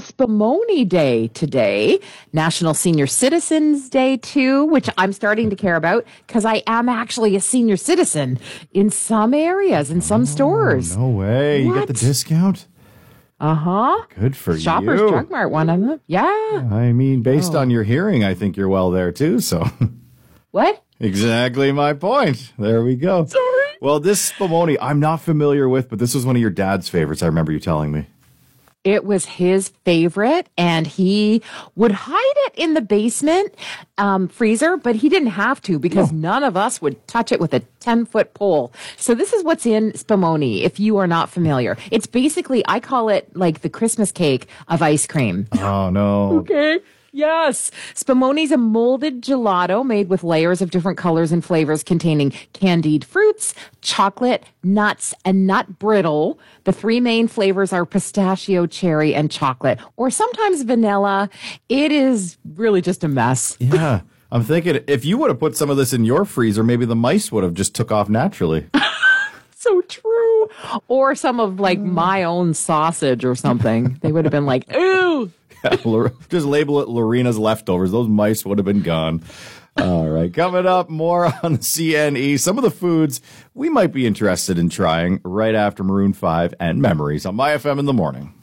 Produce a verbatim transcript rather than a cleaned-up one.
Spumoni Day today, National Senior Citizens Day too, which I'm starting to care about because I am actually a senior citizen in some areas, in some oh, stores. No way. What? You get the discount? Uh-huh. Good for Shoppers you. Drug Mart one of them. Yeah. I mean, based oh. on your hearing, I think you're well there too, so. What? Exactly my point. There we go. Sorry. Well, this Spumoni I'm not familiar with, but this was one of your dad's favorites, I remember you telling me. It was his favorite, and he would hide it in the basement um, freezer, but he didn't have to because no. none of us would touch it with a ten-foot pole. So this is what's in Spumoni, if you are not familiar. It's basically, I call it like the Christmas cake of ice cream. Oh, no. Okay. Yes. Spumoni's a molded gelato made with layers of different colors and flavors containing candied fruits, chocolate, nuts, and nut brittle. The three main flavors are pistachio, cherry, and chocolate, or sometimes vanilla. It is really just a mess. Yeah. I'm thinking if you would have put some of this in your freezer, maybe the mice would have just took off naturally. So true. Or some of like my own sausage or something. They would have been like, ooh. Yeah, just label it Lorena's leftovers. Those mice would have been gone. All right. Coming up, more on the C N E. Some of the foods we might be interested in trying right after Maroon five and Memories on My F M in the morning.